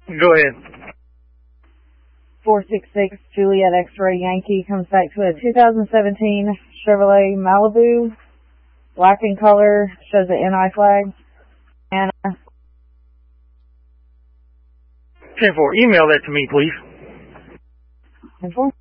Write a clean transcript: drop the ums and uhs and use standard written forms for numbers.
Go ahead. 466 Juliet X-Ray Yankee comes back to a 2017 Chevrolet Malibu, black in color, shows the NI flag. And 10-4, email that to me, please. 10-4.